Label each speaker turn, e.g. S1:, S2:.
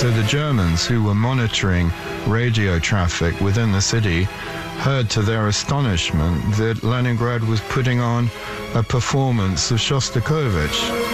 S1: So the Germans, who were monitoring radio traffic within the city, heard to their astonishment that Leningrad was putting on a performance of Shostakovich.